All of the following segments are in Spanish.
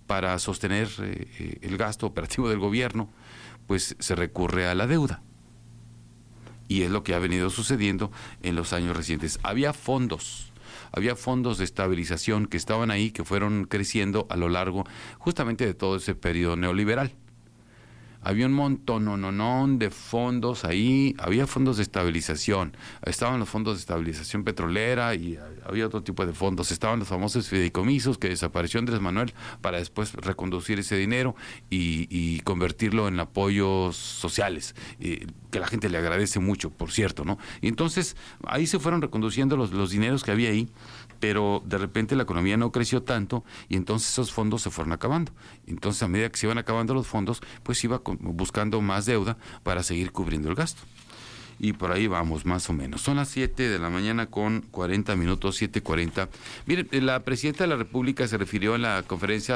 para sostener el gasto operativo del gobierno, pues se recurre a la deuda. Y es lo que ha venido sucediendo en los años recientes. Había fondos de estabilización que estaban ahí, que fueron creciendo a lo largo justamente de todo ese periodo neoliberal. Había un montón de fondos ahí, había fondos de estabilización, estaban los fondos de estabilización petrolera y había otro tipo de fondos, estaban los famosos fideicomisos que desapareció Andrés Manuel para después reconducir ese dinero y convertirlo en apoyos sociales, que la gente le agradece mucho, por cierto, ¿no? Y entonces ahí se fueron reconduciendo los dineros que había ahí, pero de repente la economía no creció tanto y entonces esos fondos se fueron acabando. Entonces, a medida que se iban acabando los fondos, pues iba buscando más deuda para seguir cubriendo el gasto. Y por ahí vamos, más o menos. Son las 7 de la mañana con 40 minutos, 7:40. Miren, la presidenta de la República se refirió en la conferencia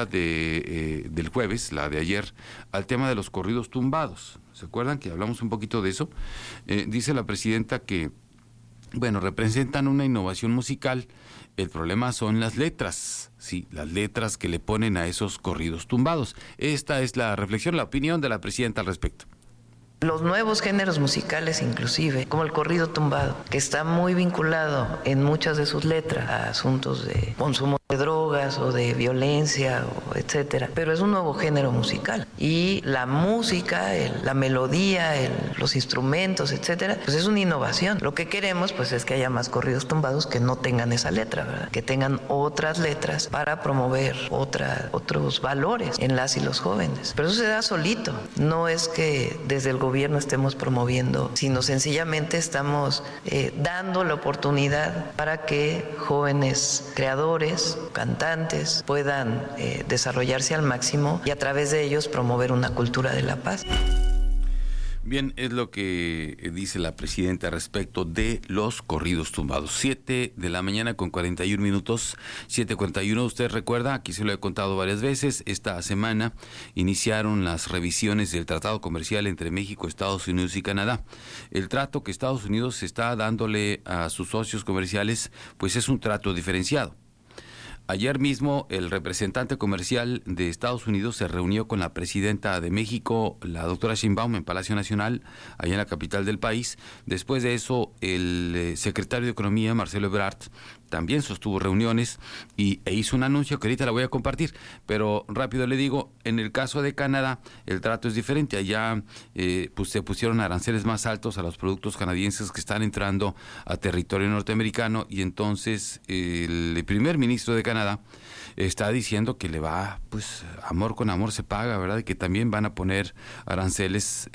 del jueves, la de ayer, al tema de los corridos tumbados. ¿Se acuerdan que hablamos un poquito de eso? Dice la presidenta que, bueno, representan una innovación musical. El problema son las letras, sí, las letras que le ponen a esos corridos tumbados. Esta es la reflexión, la opinión de la presidenta al respecto. Los nuevos géneros musicales, inclusive, como el corrido tumbado, que está muy vinculado en muchas de sus letras a asuntos de consumo de drogas o de violencia, etcétera, pero es un nuevo género musical. Y la música, la melodía, los instrumentos, etcétera, pues es una innovación. Lo que queremos, pues, es que haya más corridos tumbados que no tengan esa letra, ¿verdad? Que tengan otras letras para promover otros valores en las y los jóvenes. Pero eso se da solito. No es que desde el gobierno estemos promoviendo, sino sencillamente estamos dando la oportunidad para que jóvenes creadores, cantantes puedan desarrollarse al máximo y a través de ellos promover una cultura de la paz. Bien, es lo que dice la presidenta respecto de los corridos tumbados. 7 de la mañana con 41 minutos, 7:41. Usted recuerda, aquí se lo he contado varias veces, esta semana iniciaron las revisiones del Tratado Comercial entre México, Estados Unidos y Canadá. El trato que Estados Unidos está dándole a sus socios comerciales, pues es un trato diferenciado. Ayer mismo el representante comercial de Estados Unidos se reunió con la presidenta de México, la doctora Sheinbaum, en Palacio Nacional, allá en la capital del país. Después de eso, el secretario de Economía, Marcelo Ebrard, también sostuvo reuniones e hizo un anuncio que ahorita la voy a compartir, pero rápido le digo, en el caso de Canadá el trato es diferente. Allá pues se pusieron aranceles más altos a los productos canadienses que están entrando a territorio norteamericano, y entonces el primer ministro de Canadá está diciendo que le va, pues amor con amor se paga, ¿verdad? Y que también van a poner aranceles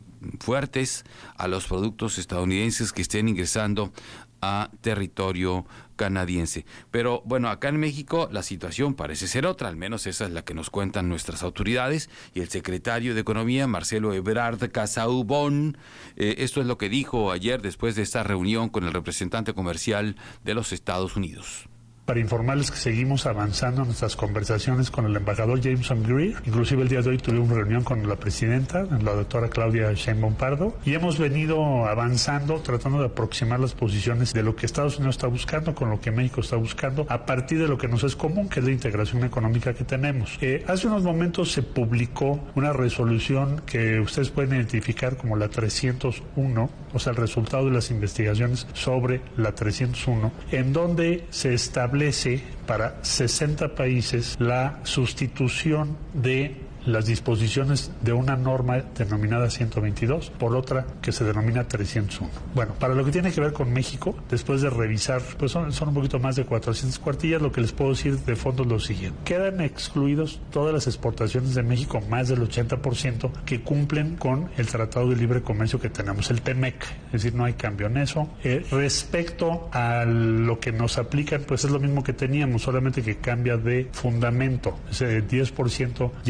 fuertes a los productos estadounidenses que estén ingresando a territorio canadiense. Pero bueno, acá en México la situación parece ser otra, al menos esa es la que nos cuentan nuestras autoridades, y el secretario de Economía, Marcelo Ebrard Casaubon, esto es lo que dijo ayer después de esta reunión con el representante comercial de los Estados Unidos. Para informarles que seguimos avanzando en nuestras conversaciones con el embajador Jameson Greer. Inclusive el día de hoy tuvimos una reunión con la presidenta, la doctora Claudia Sheinbaum Pardo, y hemos venido avanzando, tratando de aproximar las posiciones de lo que Estados Unidos está buscando con lo que México está buscando, a partir de lo que nos es común, que es la integración económica que tenemos. Hace unos momentos se publicó una resolución que ustedes pueden identificar como la 301, o sea, el resultado de las investigaciones sobre la 301, en donde se establece para 60 países la sustitución de las disposiciones de una norma denominada 122 por otra que se denomina 301. Bueno, para lo que tiene que ver con México, después de revisar, pues son un poquito más de 400 cuartillas, lo que les puedo decir de fondo es lo siguiente. Quedan excluidos todas las exportaciones de México, más del 80%, que cumplen con el Tratado de Libre Comercio que tenemos, el TEMEC, es decir, no hay cambio en eso. Respecto a lo que nos aplican, pues es lo mismo que teníamos, solamente que cambia de fundamento. Ese 10% ya lo teníamos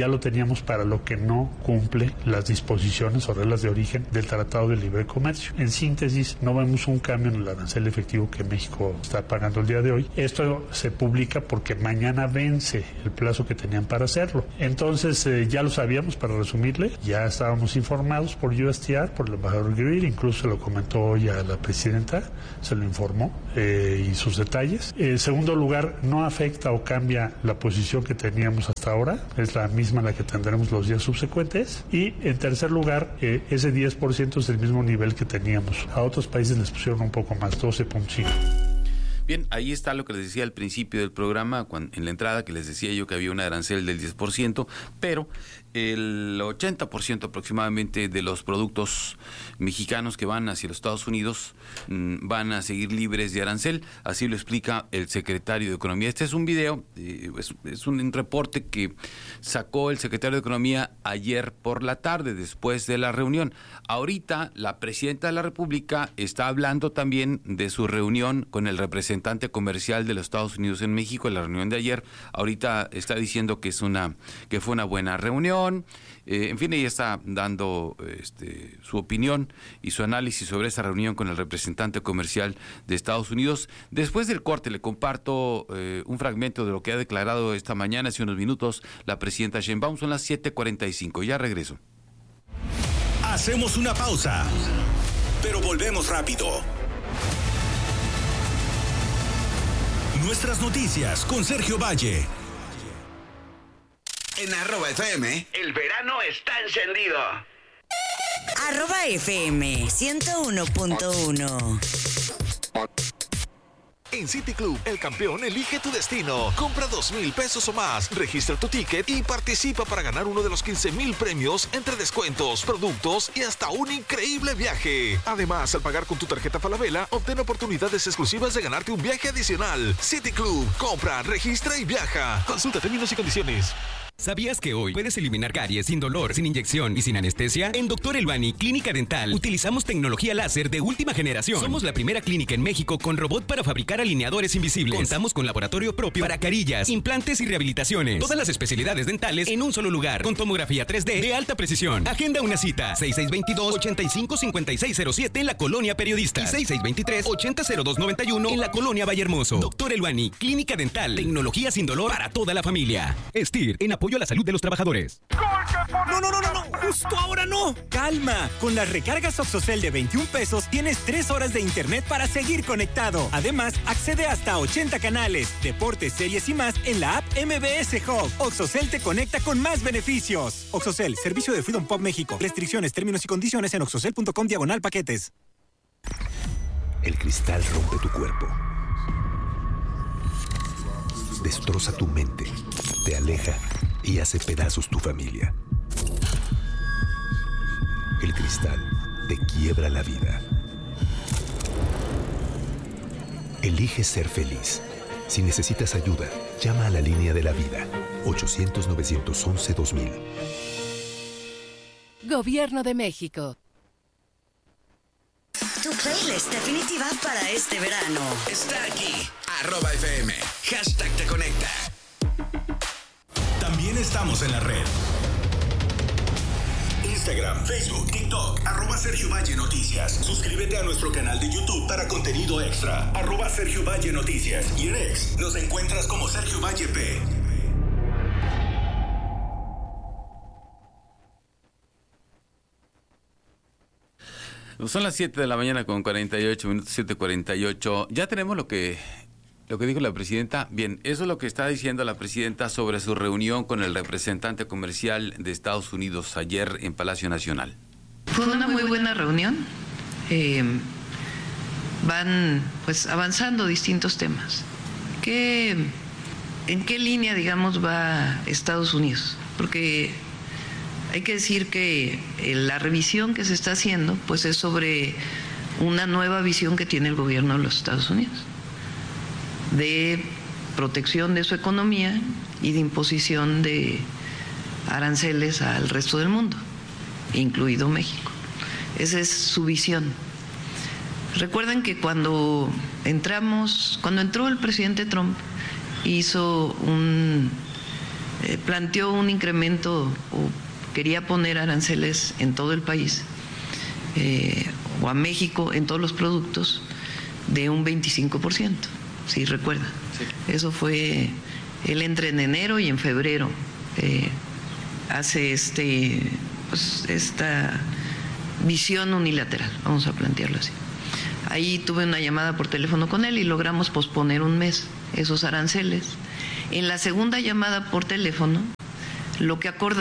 teníamos para lo que no cumple las disposiciones o reglas de origen del Tratado de Libre Comercio. En síntesis, no vemos un cambio en el arancel efectivo que México está pagando el día de hoy. Esto se publica porque mañana vence el plazo que tenían para hacerlo. Entonces, ya lo sabíamos, para resumirle, ya estábamos informados por USTR, por el embajador Greer, incluso se lo comentó hoy a la presidenta, se lo informó y sus detalles. En segundo lugar, no afecta o cambia la posición que teníamos hasta ahora, es la misma la que tendremos los días subsecuentes. Y en tercer lugar, ese 10% es el mismo nivel que teníamos. A otros países les pusieron un poco más, 12.5. Bien, ahí está lo que les decía al principio del programa, en la entrada, que les decía yo que había un arancel del 10%, pero el 80% aproximadamente de los productos mexicanos que van hacia los Estados Unidos van a seguir libres de arancel. Así lo explica el secretario de Economía. Este es un video, es un reporte que sacó el secretario de Economía ayer por la tarde, después de la reunión. Ahorita la presidenta de la República está hablando también de su reunión con el representante comercial de los Estados Unidos en México, en la reunión de ayer. Ahorita está diciendo que fue una buena reunión. En fin, ella está dando su opinión y su análisis sobre esa reunión con el representante comercial de Estados Unidos. Después del corte le comparto un fragmento de lo que ha declarado esta mañana, hace unos minutos, la presidenta Sheinbaum. Son las 7:45. Ya regreso. Hacemos una pausa, pero volvemos rápido. Nuestras noticias con Sergio Valle. En @FM, el verano está encendido. @FM 101.1. En City Club, el campeón elige tu destino. Compra 2,000 pesos o más, registra tu ticket y participa para ganar uno de los 15,000 premios entre descuentos, productos y hasta un increíble viaje. Además, al pagar con tu tarjeta Falabella, obtén oportunidades exclusivas de ganarte un viaje adicional. City Club, compra, registra y viaja. Consulta términos y condiciones. ¿Sabías que hoy puedes eliminar caries sin dolor, sin inyección y sin anestesia? En Dr. Elbani Clínica Dental utilizamos tecnología láser de última generación. Somos la primera clínica en México con robot para fabricar alineadores invisibles. Contamos con laboratorio propio para carillas, implantes y rehabilitaciones. Todas las especialidades dentales en un solo lugar, con tomografía 3D de alta precisión. Agenda una cita, 6622-855607 en la Colonia Periodista y 6623-800291 en la Colonia Vallehermoso. Dr. Elbani Clínica Dental, tecnología sin dolor para toda la familia. STIR, en apoyo a la salud de los trabajadores. No, justo ahora no. Calma, con las recargas OXXOCEL de 21 pesos tienes 3 horas de internet para seguir conectado. Además, accede hasta a 80 canales, deportes, series y más en la app MBS Hub. OXXOCEL te conecta con más beneficios. OXXOCEL, servicio de Freedom Pop México. Restricciones, términos y condiciones en oxxocel.com/paquetes. El cristal rompe tu cuerpo, destroza tu mente, te aleja y hace pedazos tu familia. El cristal te quiebra la vida. Elige ser feliz. Si necesitas ayuda, llama a la línea de la vida, 800-911-2000. Gobierno de México. Tu playlist definitiva para este verano está aquí. @FM. #te conecta. También estamos en la red. Instagram, Facebook, TikTok, @Sergio Valle Noticias. Suscríbete a nuestro canal de YouTube para contenido extra. @Sergio Valle Noticias. Y en X nos encuentras como Sergio Valle P. Son las 7 de la mañana con 48 minutos, 7:48. Ya tenemos lo que dijo la presidenta. Bien, eso es lo que está diciendo la presidenta sobre su reunión con el representante comercial de Estados Unidos ayer en Palacio Nacional. Fue una muy buena reunión. Van pues avanzando distintos temas. ¿En qué línea, digamos, va Estados Unidos? Porque hay que decir que la revisión que se está haciendo pues es sobre una nueva visión que tiene el gobierno de los Estados Unidos de protección de su economía y de imposición de aranceles al resto del mundo, incluido México. Esa es su visión. Recuerden que cuando entró el presidente Trump, hizo un planteó un incremento o quería poner aranceles en todo el país, o a México en todos los productos, de un 25%, si recuerda. Sí. Eso fue, él entra en enero y en febrero hace esta visión unilateral, vamos a plantearlo así. Ahí tuve una llamada por teléfono con él y logramos posponer un mes esos aranceles. En la segunda llamada por teléfono, lo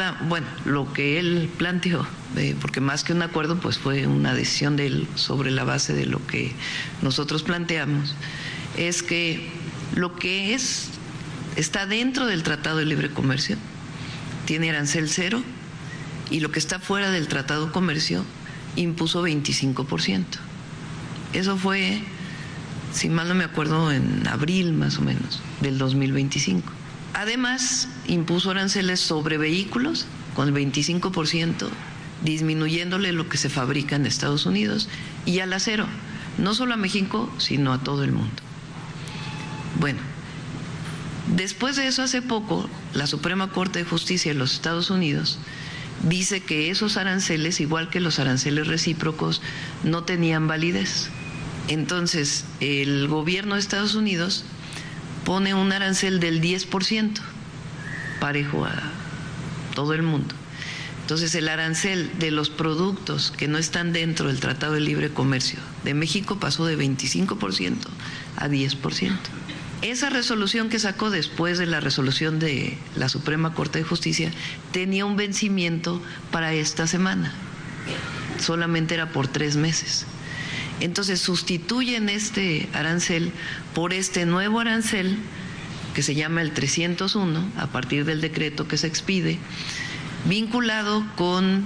que él planteó, porque más que un acuerdo, pues fue una decisión de él sobre la base de lo que nosotros planteamos, es que lo que está dentro del Tratado de Libre Comercio tiene arancel cero, y lo que está fuera del Tratado de Comercio impuso 25%. Eso fue, si mal no me acuerdo, en abril más o menos del 2025. Además, impuso aranceles sobre vehículos con el 25%, disminuyéndole lo que se fabrica en Estados Unidos, y al acero, no solo a México, sino a todo el mundo. Bueno, después de eso, hace poco, la Suprema Corte de Justicia de los Estados Unidos dice que esos aranceles, igual que los aranceles recíprocos, no tenían validez. Entonces, el gobierno de Estados Unidos pone un arancel del 10%, parejo a todo el mundo. Entonces, el arancel de los productos que no están dentro del Tratado de Libre Comercio de México pasó de 25% a 10%. Esa resolución que sacó después de la resolución de la Suprema Corte de Justicia tenía un vencimiento para esta semana. Solamente era por 3 meses. Entonces sustituyen este arancel por este nuevo arancel que se llama el 301, a partir del decreto que se expide, vinculado con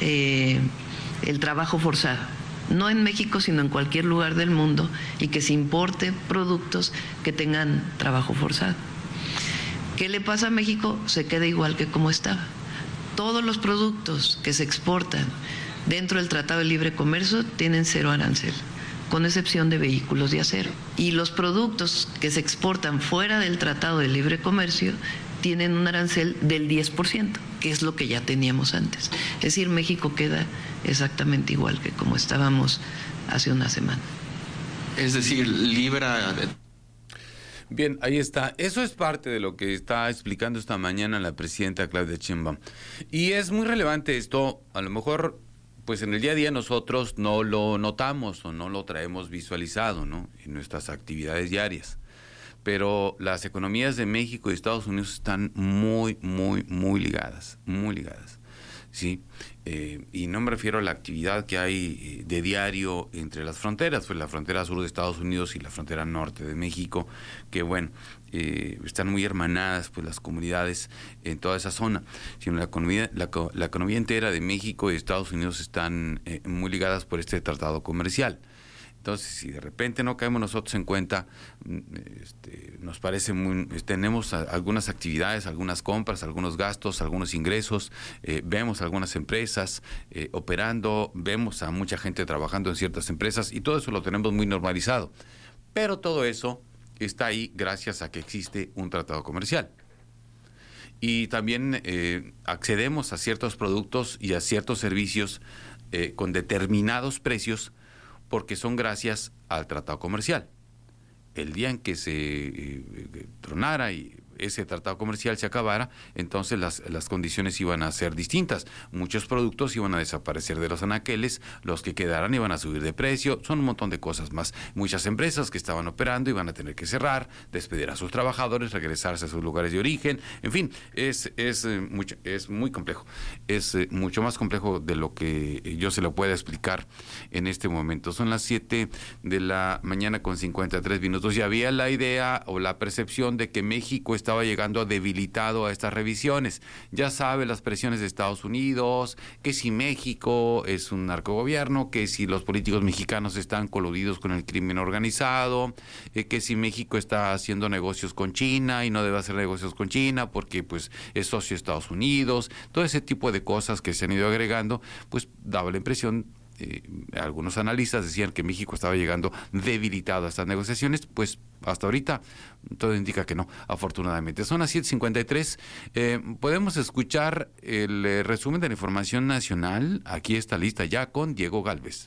el trabajo forzado, no en México sino en cualquier lugar del mundo, y que se importe productos que tengan trabajo forzado. ¿Qué le pasa a México? Se queda igual que como estaba. Todos los productos que se exportan dentro del Tratado de Libre Comercio tienen cero arancel, con excepción de vehículos de acero. Y los productos que se exportan fuera del Tratado de Libre Comercio tienen un arancel del 10%, que es lo que ya teníamos antes. Es decir, México queda exactamente igual que como estábamos hace una semana. Es decir, libra... Bien, ahí está. Eso es parte de lo que está explicando esta mañana la presidenta Claudia Sheinbaum. Y es muy relevante esto, a lo mejor, pues en el día a día nosotros no lo notamos o no lo traemos visualizado, ¿no?, en nuestras actividades diarias. Pero las economías de México y Estados Unidos están muy ligadas, ¿sí? Y no me refiero a la actividad que hay de diario entre las fronteras, pues la frontera sur de Estados Unidos y la frontera norte de México, que bueno, están muy hermanadas pues las comunidades en toda esa zona, sino la economía entera de México y Estados Unidos están muy ligadas por este tratado comercial. Entonces, si de repente no caemos nosotros en cuenta, nos parece tenemos algunas actividades, algunas compras, algunos gastos, algunos ingresos, vemos algunas empresas operando, vemos a mucha gente trabajando en ciertas empresas y todo eso lo tenemos muy normalizado. Pero todo eso está ahí gracias a que existe un tratado comercial. Y también accedemos a ciertos productos y a ciertos servicios con determinados precios, porque son gracias al tratado comercial. El día en que se tronara y ese tratado comercial se acabara, entonces las condiciones iban a ser distintas. Muchos productos iban a desaparecer de los anaqueles, los que quedaran iban a subir de precio, son un montón de cosas más. Muchas empresas que estaban operando iban a tener que cerrar, despedir a sus trabajadores, regresarse a sus lugares de origen, en fin, es muy complejo. Es mucho más complejo de lo que yo se lo pueda explicar en este momento. Son las 7 de la mañana con 53 minutos. Ya había la idea o la percepción de que México estaba llegando debilitado a estas revisiones. Ya sabe, las presiones de Estados Unidos, que si México es un narcogobierno, que si los políticos mexicanos están coludidos con el crimen organizado, que si México está haciendo negocios con China y no debe hacer negocios con China porque pues es socio de Estados Unidos. Todo ese tipo de cosas que se han ido agregando, pues daba la impresión algunos analistas decían que México estaba llegando debilitado a estas negociaciones, pues hasta ahorita todo indica que no, afortunadamente. Son las 7:53. Podemos escuchar el resumen de la información nacional. Aquí está lista ya con Diego Gálvez.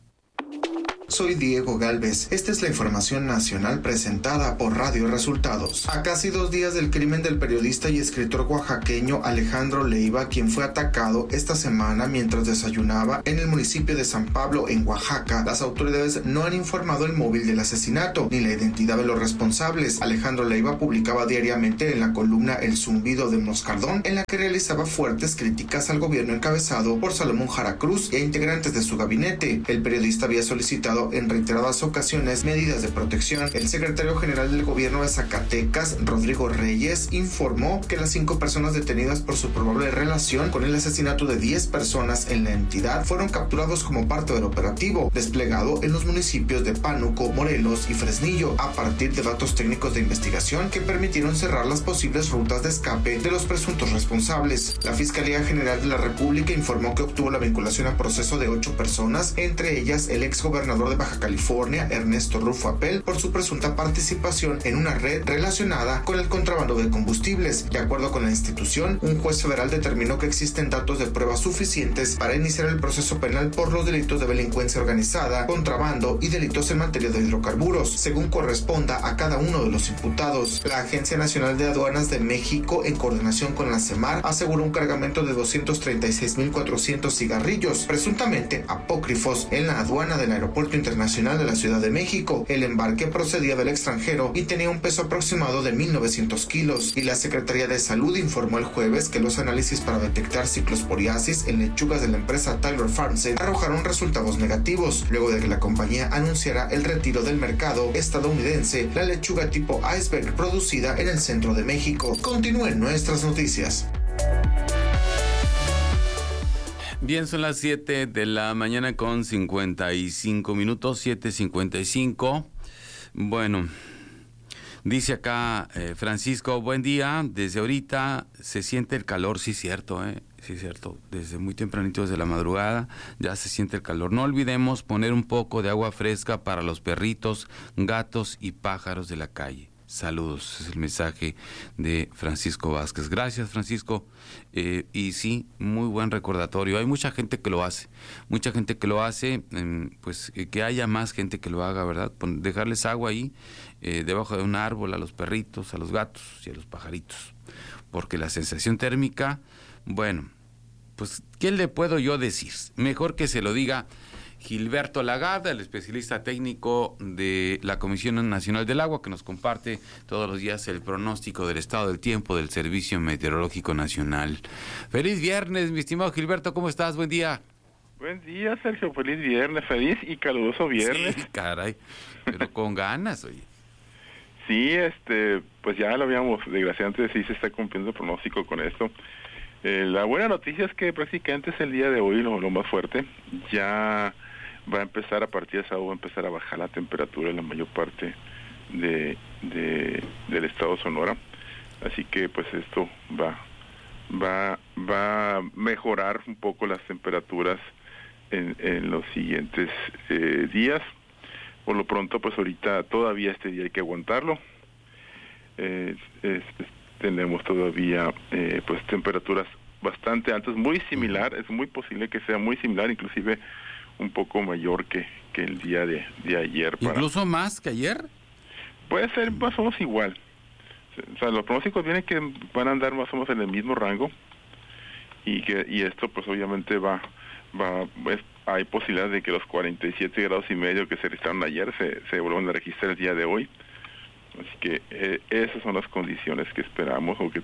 Soy Diego Gálvez. Esta es la información nacional presentada por Radio Resultados. A casi 2 días del crimen del periodista y escritor oaxaqueño Alejandro Leiva, quien fue atacado esta semana mientras desayunaba en el municipio de San Pablo, en Oaxaca, las autoridades no han informado el móvil del asesinato ni la identidad de los responsables. Alejandro Leiva publicaba diariamente en la columna El Zumbido de Moscardón, en la que realizaba fuertes críticas al gobierno encabezado por Salomón Jara Cruz y a integrantes de su gabinete. El periodista había solicitado en reiteradas ocasiones medidas de protección. El secretario general del gobierno de Zacatecas, Rodrigo Reyes, informó que las 5 personas detenidas por su probable relación con el asesinato de 10 personas en la entidad fueron capturados como parte del operativo desplegado en los municipios de Pánuco, Morelos y Fresnillo, a partir de datos técnicos de investigación que permitieron cerrar las posibles rutas de escape de los presuntos responsables. La Fiscalía General de la República informó que obtuvo la vinculación a proceso de 8 personas, entre ellas el exgobernador de Baja California, Ernesto Rufo Apel, por su presunta participación en una red relacionada con el contrabando de combustibles. De acuerdo con la institución, un juez federal determinó que existen datos de pruebas suficientes para iniciar el proceso penal por los delitos de delincuencia organizada, contrabando y delitos en materia de hidrocarburos, según corresponda a cada uno de los imputados. La Agencia Nacional de Aduanas de México, en coordinación con la CEMAR, aseguró un cargamento de 236.400 cigarrillos, presuntamente apócrifos, en la aduana del Aeropuerto Internacional de la Ciudad de México. El embarque procedía del extranjero y tenía un peso aproximado de 1.900 kilos. Y la Secretaría de Salud informó el jueves que los análisis para detectar ciclosporiasis en lechugas de la empresa Tyler Farms arrojaron resultados negativos, luego de que la compañía anunciara el retiro del mercado estadounidense la lechuga tipo iceberg producida en el centro de México. Continúen nuestras noticias. Bien, son las 7 de la mañana con 55 minutos, 7:55. Bueno, dice acá Francisco, buen día, desde ahorita se siente el calor, sí cierto, sí cierto, desde muy tempranito, desde la madrugada, ya se siente el calor. No olvidemos poner un poco de agua fresca para los perritos, gatos y pájaros de la calle. Saludos, es el mensaje de Francisco Vázquez. Gracias, Francisco. Y sí, muy buen recordatorio. Hay mucha gente que lo hace, pues que haya más gente que lo haga, ¿verdad? Dejarles agua ahí, debajo de un árbol, a los perritos, a los gatos y a los pajaritos. Porque la sensación térmica, bueno, pues, ¿qué le puedo yo decir? Mejor que se lo diga Gilberto Lagarde, el especialista técnico de la Comisión Nacional del Agua, que nos comparte todos los días el pronóstico del estado del tiempo del Servicio Meteorológico Nacional. Feliz viernes, mi estimado Gilberto, ¿cómo estás? Buen día. Buen día, Sergio, feliz viernes, feliz y caluroso viernes. Sí, caray, pero con ganas, oye. Sí, pues ya lo habíamos, desgraciadamente sí se está cumpliendo el pronóstico con esto. La buena noticia es que prácticamente es el día de hoy lo más fuerte. Ya va a empezar a partir de sábado, va a empezar a bajar la temperatura en la mayor parte del estado Sonora. Así que pues esto va a mejorar un poco las temperaturas en los siguientes días. Por lo pronto, pues ahorita todavía este día hay que aguantarlo. Tenemos todavía pues temperaturas bastante altas, muy similar, es muy posible que sea muy similar, inclusive un poco mayor que el día de ayer. ¿Incluso más que ayer? Puede ser más o menos igual. O sea, los pronósticos vienen que van a andar más o menos en el mismo rango y esto pues obviamente hay posibilidad de que los 47 grados y medio que se registraron ayer se vuelvan a registrar el día de hoy. Así que esas son las condiciones que esperamos o que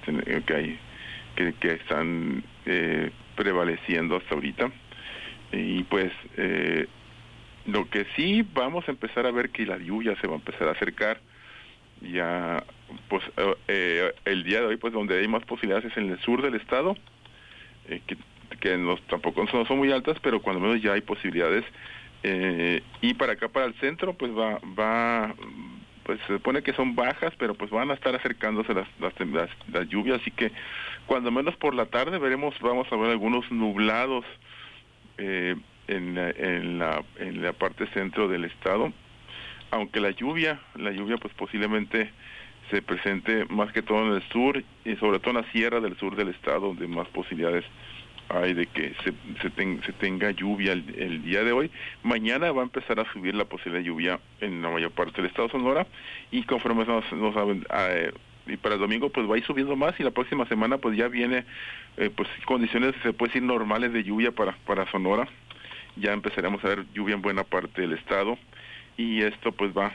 están prevaleciendo hasta ahorita. Y pues lo que sí vamos a empezar a ver que la lluvia se va a empezar a acercar. Ya pues el día de hoy pues donde hay más posibilidades es en el sur del estado, que tampoco no son muy altas, pero cuando menos ya hay posibilidades. Y para acá, para el centro, pues pues se supone que son bajas, pero pues van a estar acercándose las lluvias, así que cuando menos por la tarde vamos a ver algunos nublados en la parte centro del estado, aunque la lluvia pues posiblemente se presente más que todo en el sur y sobre todo en la sierra del sur del estado, donde más posibilidades hay de que se tenga lluvia el día de hoy. Mañana va a empezar a subir la posibilidad de lluvia en la mayor parte del estado de Sonora, y conforme nos saben, y para el domingo pues va a ir subiendo más, y la próxima semana pues ya viene pues condiciones, se puede decir, normales de lluvia para Sonora. Ya empezaremos a ver lluvia en buena parte del estado, y esto pues va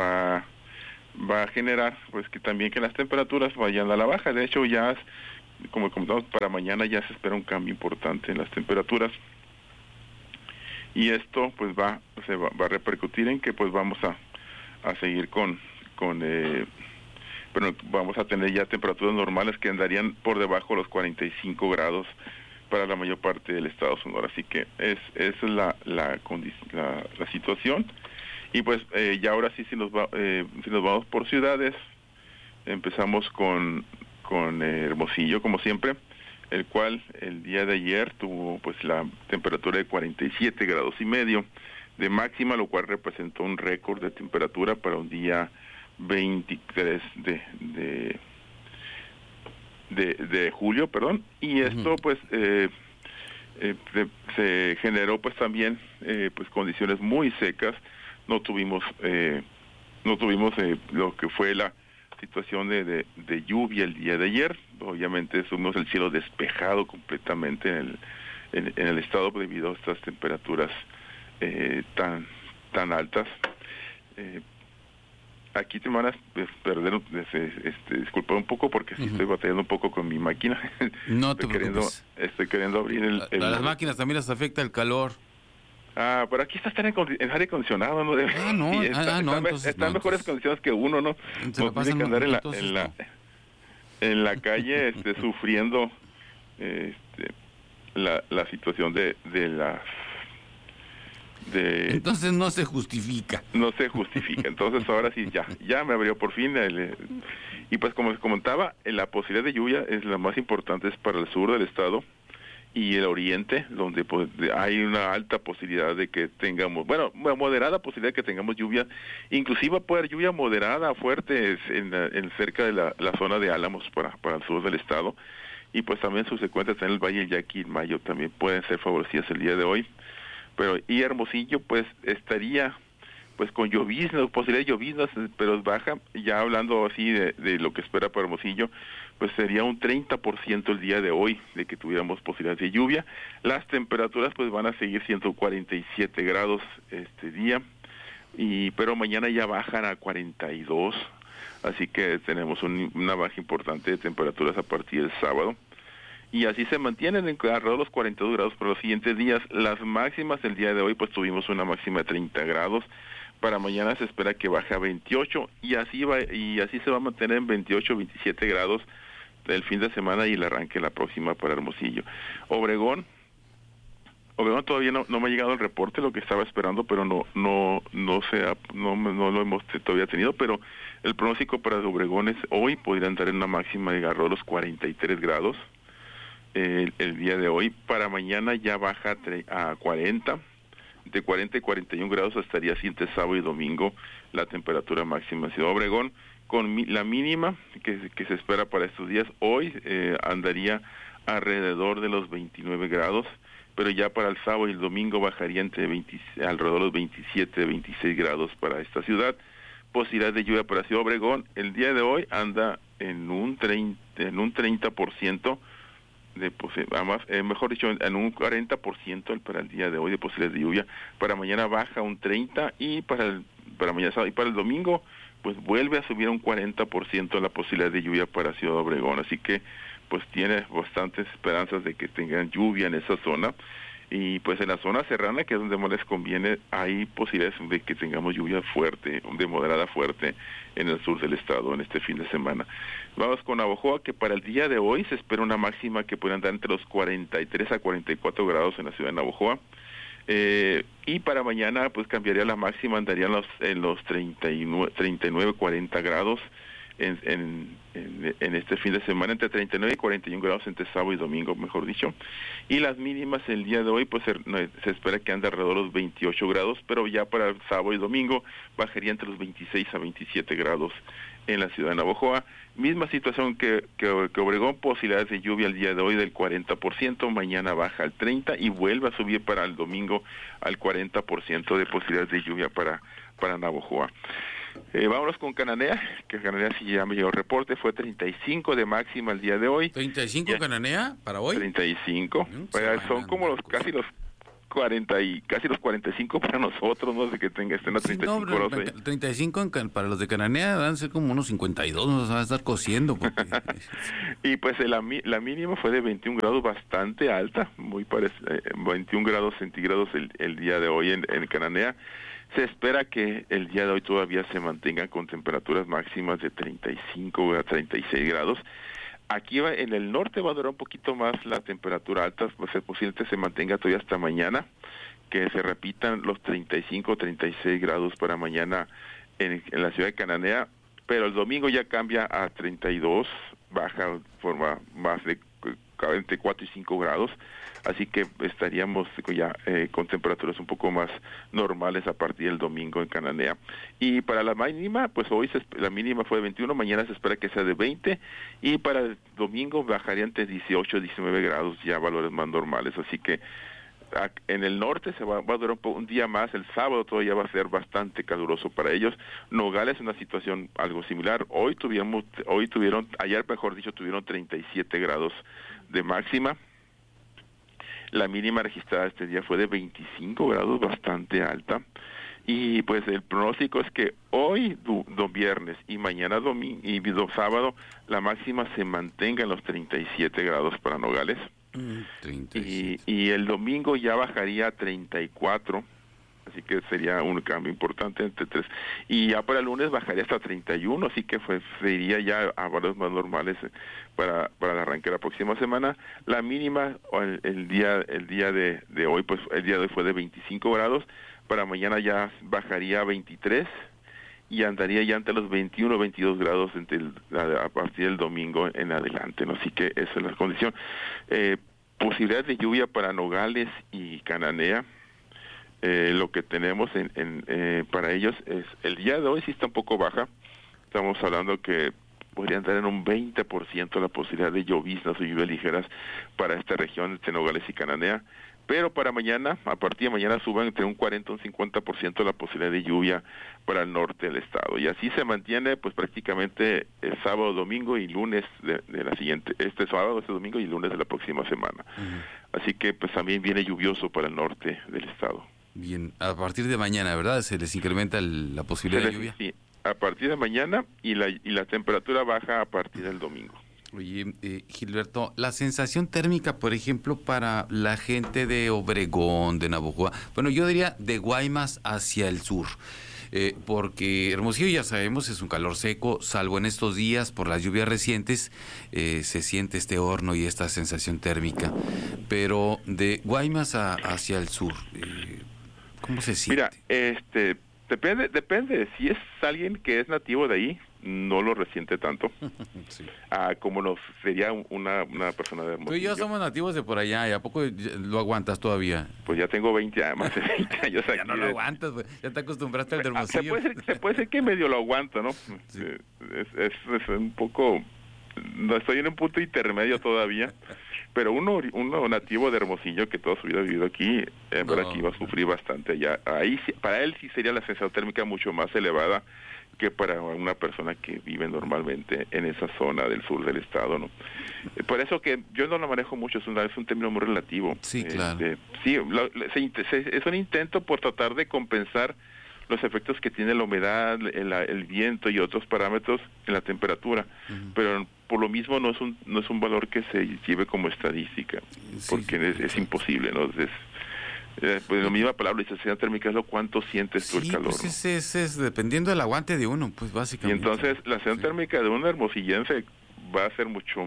a generar pues que también que las temperaturas vayan a la baja. De hecho, ya como comentamos, para mañana ya se espera un cambio importante en las temperaturas, y esto pues va a repercutir en que pues vamos a seguir pero vamos a tener ya temperaturas normales que andarían por debajo de los 45 grados para la mayor parte del estado de Sonora. Así que esa es la situación. Y pues ya ahora sí, si nos vamos por ciudades, empezamos con Hermosillo, como siempre, el cual el día de ayer tuvo pues la temperatura de 47 grados y medio de máxima, lo cual representó un récord de temperatura para un día 23 de julio, perdón. Y esto pues se generó pues también pues condiciones muy secas. No tuvimos lo que fue la situación de lluvia el día de ayer. Obviamente tuvimos el cielo despejado completamente en el estado debido a estas temperaturas tan altas. Aquí te van a perder, disculpa un poco porque sí estoy batallando un poco con mi máquina. No te preocupes. Estoy queriendo abrir las máquinas también les afecta el calor. Pero aquí está en aire acondicionado, ¿no? Está en mejores condiciones que uno, ¿no? No tiene que andar en la calle sufriendo la situación de las... Entonces no se justifica. No se justifica. Entonces ahora sí, ya me abrió por fin. Y pues como les comentaba, la posibilidad de lluvia es la más importante, es para el sur del estado y el oriente, donde pues hay una alta posibilidad de que tengamos, moderada posibilidad de que tengamos lluvia, inclusive puede haber lluvia moderada, fuerte en cerca de la zona de Álamos para el sur del estado, y pues también subsecuentes en el Valle del Yaqui y Mayo también pueden ser favorecidas el día de hoy. Y Hermosillo pues estaría pues con lloviznas, posibilidad de lloviznas, pero es baja. Ya hablando así de lo que espera para Hermosillo, pues sería un 30% el día de hoy de que tuviéramos posibilidades de lluvia. Las temperaturas pues van a seguir siendo 47 grados este día, pero mañana ya bajan a 42, así que tenemos una baja importante de temperaturas a partir del sábado. Y así se mantienen alrededor de los 42 grados por los siguientes días. Las máximas el día de hoy, pues tuvimos una máxima de 30 grados. Para mañana se espera que baje a 28 y así se va a mantener en 28, 27 grados el fin de semana y el arranque la próxima para Hermosillo. Obregón todavía no me ha llegado el reporte, lo que estaba esperando, pero no lo hemos todavía tenido, pero el pronóstico para Obregón es hoy podrían dar en una máxima de alrededor de los 43 grados. El día de hoy. Para mañana ya baja a 40, de 40 y 41 grados estaría así entre sábado y domingo la temperatura máxima en Ciudad Obregón, con la mínima que se espera para estos días. Hoy andaría alrededor de los 29 grados, pero ya para el sábado y el domingo bajaría alrededor de los 27, 26 grados para esta ciudad. Posibilidad de lluvia para Ciudad Obregón el día de hoy anda en un 30%, mejor dicho, en un 40% para el día de hoy de posibilidades de lluvia. Para mañana baja un 30% y para mañana sábado y para el domingo pues vuelve a subir a un 40% la posibilidad de lluvia para Ciudad Obregón. Así que pues tiene bastantes esperanzas de que tengan lluvia en esa zona. Y pues en la zona serrana, que es donde más les conviene, hay posibilidades de que tengamos lluvia fuerte, de moderada fuerte en el sur del estado en este fin de semana. Vamos con Navojoa, que para el día de hoy se espera una máxima que puede andar entre los 43 a 44 grados en la ciudad de Navojoa. Y para mañana pues cambiaría la máxima, andaría en los 39, 40 grados en este fin de semana, entre 39 y 41 grados entre sábado y domingo, mejor dicho. Y las mínimas el día de hoy, pues se espera que ande alrededor de los 28 grados, pero ya para el sábado y domingo bajaría entre los 26 a 27 grados en la ciudad de Navojoa. Misma situación que Obregón, posibilidades de lluvia el día de hoy del 40%, mañana baja al 30% y vuelve a subir para el domingo al 40% de posibilidades de lluvia para Navojoa. Vámonos con Cananea, que Cananea sí ya me llegó el reporte, fue 35 de máxima el día de hoy. ¿35 Cananea para hoy? 35, son como casi los 40 y casi los 45 para nosotros, no sé que estén a 35 grados. 35 para los de Cananea van a ser como unos 52, nos van a estar cociendo. Porque... Y pues la mínima fue de 21 grados, bastante alta, 21 grados centígrados el día de hoy en Cananea. Se espera que el día de hoy todavía se mantengan con temperaturas máximas de 35 a 36 grados. Aquí en el norte va a durar un poquito más la temperatura alta, pues es posible que se mantenga todavía hasta mañana, que se repitan los 35 o 36 grados para mañana en la ciudad de Cananea, pero el domingo ya cambia a 32, baja forma más de 44 y 5 grados, así que estaríamos ya con temperaturas un poco más normales a partir del domingo en Cananea. Y para la mínima, pues hoy la mínima fue de 21, mañana se espera que sea de 20, y para el domingo bajaría entre 18 y 19 grados, ya valores más normales, así que en el norte se va a durar un día más, el sábado todavía va a ser bastante caluroso para ellos. Nogales es una situación algo similar, ayer mejor dicho, tuvieron 37 grados de máxima. La mínima registrada este día fue de 25 grados, bastante alta. Y pues el pronóstico es que hoy, viernes, y mañana sábado, la máxima se mantenga en los 37 grados para Nogales. Y el domingo ya bajaría a 34, así que sería un cambio importante entre 3. Y ya para el lunes bajaría hasta 31, así que se iría ya a valores más normales para el arranque de la próxima semana. La mínima el día de hoy, pues el día de hoy fue de 25 grados, para mañana ya bajaría a 23 y andaría ya entre los 21 o 22 grados a partir del domingo en adelante, ¿no? Así que esa es la condición. Posibilidades de lluvia para Nogales y Cananea. Lo que tenemos para ellos es, el día de hoy sí está un poco baja, estamos hablando que podrían dar en un 20% la posibilidad de lloviznas o lluvias ligeras para esta región de Nogales y Cananea, pero para mañana, a partir de mañana suban entre un 40 y un 50% la posibilidad de lluvia para el norte del estado, y así se mantiene pues prácticamente el sábado, domingo y lunes de la siguiente, este sábado, este domingo y lunes de la próxima semana. Así que pues también viene lluvioso para el norte del estado. Bien, a partir de mañana, ¿verdad? ¿Se les incrementa la posibilidad de lluvia? Sí, a partir de mañana y la temperatura baja a partir del domingo. Oye, Gilberto, la sensación térmica, por ejemplo, para la gente de Obregón, de Navojoa, bueno, yo diría de Guaymas hacia el sur, porque Hermosillo, ya sabemos, es un calor seco, salvo en estos días por las lluvias recientes, se siente este horno y esta sensación térmica, pero de Guaymas hacia el sur, ¿cómo se siente? Mira, depende, si es alguien que es nativo de ahí, no lo resiente tanto, sí. Como sería una persona de Hermosillo. Tú y yo somos nativos de por allá, ¿y a poco lo aguantas todavía? Pues ya tengo 20 años, más de 20 años aquí. Ya no lo aguantas, pues, ya te acostumbraste al de Hermosillo. Se puede ser que medio lo aguanto, ¿no? Sí. Es un poco, no estoy en un punto intermedio todavía, pero uno nativo de Hermosillo que toda su vida ha vivido aquí, aquí va a sufrir bastante allá. Ahí, para él sí sería la sensación térmica mucho más elevada que para una persona que vive normalmente en esa zona del sur del estado, ¿no? Por eso que yo no lo manejo mucho, es un término muy relativo. Sí, claro. Sí, es un intento por tratar de compensar los efectos que tiene la humedad, el viento y otros parámetros en la temperatura, pero por lo mismo no es un valor que se lleve como estadística, porque es imposible, ¿no? Pues la misma palabra, la sensación térmica es lo cuánto sientes tú el calor. Pues es dependiendo del aguante de uno, pues básicamente. Y entonces la sensación térmica de un hermosillense va a ser mucho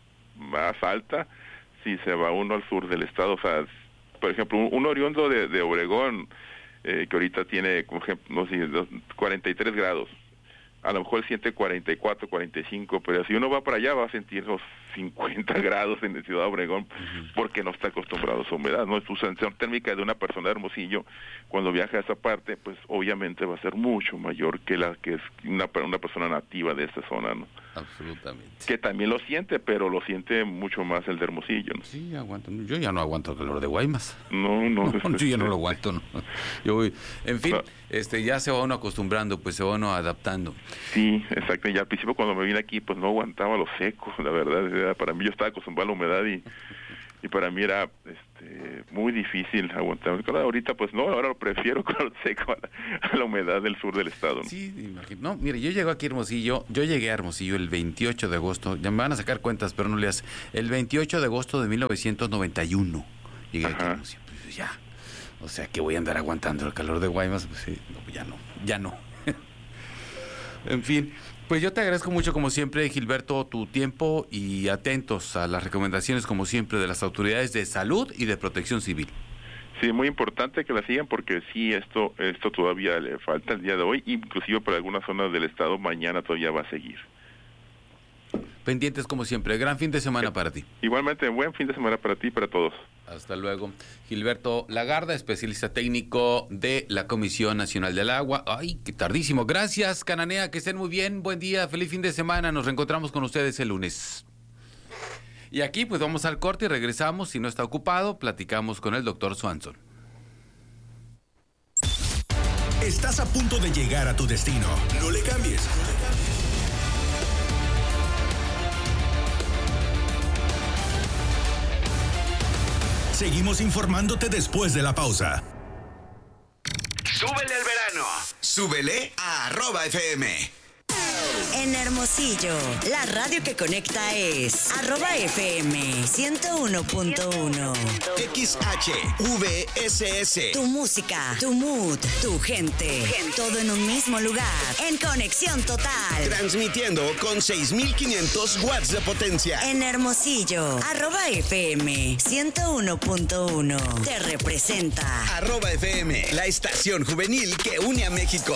más alta si se va uno al sur del estado. O sea, por ejemplo, un oriundo de Obregón, que ahorita tiene, como ejemplo, no sé, 43 grados, a lo mejor siente 44, 45, pero si uno va para allá va a sentir los 50 grados en la Ciudad Obregón, porque no está acostumbrado a esa humedad, ¿no? Su sensación térmica de una persona de Hermosillo, cuando viaja a esa parte, pues obviamente va a ser mucho mayor que la que es una persona nativa de esta zona, ¿no? Absolutamente. Que también lo siente, pero lo siente mucho más el de Hermosillo, ¿no? Sí, aguanto. Yo ya no aguanto el calor de Guaymas. No, yo ya no lo aguanto, ¿no? Yo voy, en fin, ya se va uno acostumbrando, pues se va uno adaptando. Sí, exacto. Y al principio cuando me vine aquí, pues no aguantaba lo seco, la verdad. Para mí yo estaba acostumbrado a la humedad y para mí era muy difícil aguantar. Ahorita pues no, ahora lo prefiero con el seco a la humedad del sur del estado, ¿no? Sí, imagino. No, mire, yo llegué aquí a Hermosillo, yo llegué a Hermosillo el 28 de agosto, ya me van a sacar cuentas, pero no le hace. El 28 de agosto de 1991 llegué aquí a Hermosillo, pues ya. O sea, que voy a andar aguantando el calor de Guaymas, pues sí, no, ya no. En fin, pues yo te agradezco mucho como siempre, Gilberto, tu tiempo y atentos a las recomendaciones como siempre de las autoridades de salud y de protección civil. Sí, muy importante que la sigan porque sí, esto todavía le falta el día de hoy, inclusive para algunas zonas del estado mañana todavía va a seguir. Pendientes como siempre, gran fin de semana para ti. Igualmente, buen fin de semana para ti y para todos. Hasta luego. Gilberto Lagarda, especialista técnico de la Comisión Nacional del Agua. Ay, qué tardísimo. Gracias, Cananea, que estén muy bien. Buen día, feliz fin de semana. Nos reencontramos con ustedes el lunes. Y aquí pues vamos al corte y regresamos. Si no está ocupado, platicamos con el doctor Swanson. Estás a punto de llegar a tu destino. No le cambies. Seguimos informándote después de la pausa. ¡Súbele al verano! Súbele a @FM. En Hermosillo, la radio que conecta es @FM 101.1. XHVSS. Tu música, tu mood, tu gente. Todo en un mismo lugar. En conexión total. Transmitiendo con 6,500 watts de potencia. En Hermosillo, @FM 101.1. Te representa. @FM, la estación juvenil que une a México.